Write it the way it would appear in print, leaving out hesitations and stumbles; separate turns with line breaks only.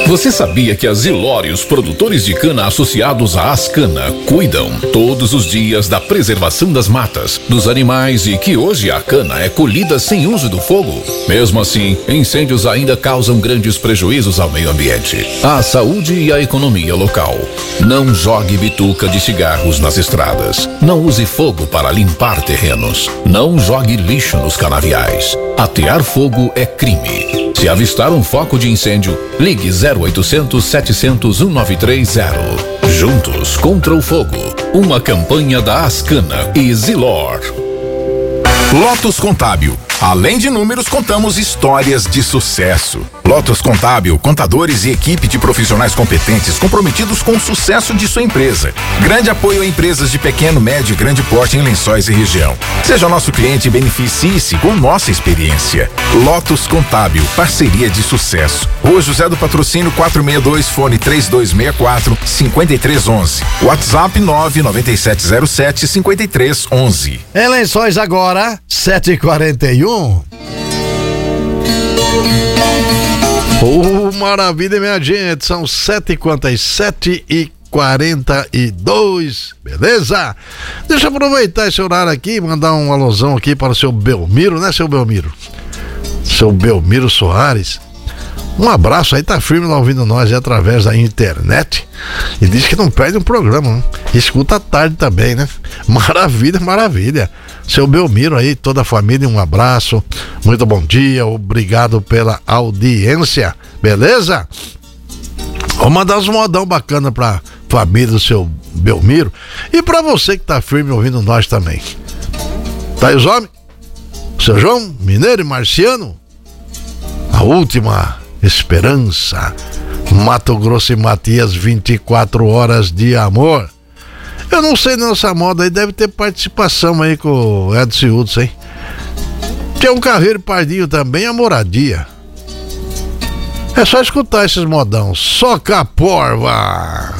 Você sabia que a Zilor e os produtores de cana associados à Ascana cuidam todos os dias da preservação das matas, dos animais e que hoje a cana é colhida sem uso do fogo? Mesmo assim, incêndios ainda causam grandes prejuízos ao meio ambiente, à saúde e à economia local. Não jogue bituca de cigarros nas estradas. Não use fogo para limpar terrenos. Não jogue lixo nos canaviais. Atear fogo é crime. Se avistar um foco de incêndio, ligue 0800 700 1930. Juntos contra o fogo. Uma campanha da Ascana e Zilor.
Lotus Contábil. Além de números, contamos histórias de sucesso. Lotus Contábil, contadores e equipe de profissionais competentes comprometidos com o sucesso de sua empresa. Grande apoio a empresas de pequeno, médio e grande porte em Lençóis e região. Seja nosso cliente e beneficie-se com nossa experiência. Lotus Contábil, parceria de sucesso. Rua José do Patrocínio 462, fone 3264-5311. WhatsApp 99707-5311.
Em Lençóis agora, 7h41. Maravilha, minha gente, são 7h57 e 42, beleza? Deixa eu aproveitar esse horário aqui e mandar um alusão aqui para o seu Belmiro, né, seu Belmiro? Seu Belmiro Soares. Um abraço aí, tá firme lá ouvindo nós aí através da internet. E diz que não perde um programa, né? Escuta à tarde também, né? Maravilha, maravilha. Seu Belmiro aí, toda a família, um abraço. Muito bom dia, obrigado pela audiência, beleza? Vou mandar uns modão bacana pra família do seu Belmiro. E pra você que tá firme ouvindo nós também. Tá aí os homens? Seu João, Mineiro e Marciano. A última esperança. Mato Grosso e Matias, 24 horas de amor. Eu não sei, nessa moda aí deve ter participação aí com o Edson Hudson, hein? Tem um Carreiro Pardinho também, a Moradia. É só escutar esses modão. Soca a porva!